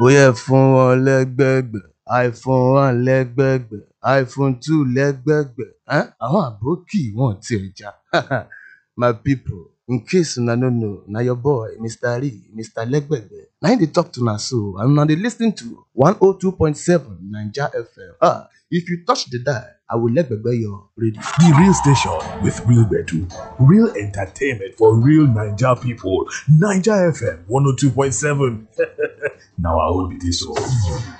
bóyá fún wọn lẹ́gbẹ̀gbẹ̀ iPhone 1 lẹ́gbẹ̀gbẹ̀ iPhone 2 lẹ́gbẹ̀gbẹ̀ àwọn àbókì wọn ti ẹja. My people, in case una no know, na your boy Mr. Lee, Mr. Legbegbe, na him dey talk to una so, and una dey lis ten to 102.7 Naija FM. If you touch the dial, I will Legbegbe your radio. The real station with real gbedu, real entertainment for real Naija people. Naija FM 102.7. Now I will be this one.